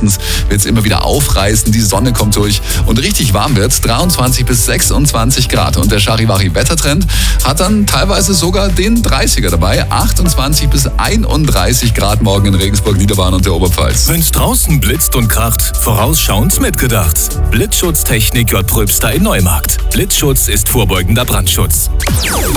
Nordwestens wird es immer wieder aufreißen, die Sonne kommt durch und richtig warm wird, 23 bis 26 Grad. Und der Charivari-Wettertrend hat dann teilweise sogar den 30er dabei, 28 bis 31 Grad morgen in Regensburg, Niederbayern und der Oberpfalz. Wenn's draußen blitzt und kracht, vorausschauend mitgedacht. Blitzschutztechnik J. Pröbster in Neumarkt. Blitzschutz ist vorbeugender Brandschutz.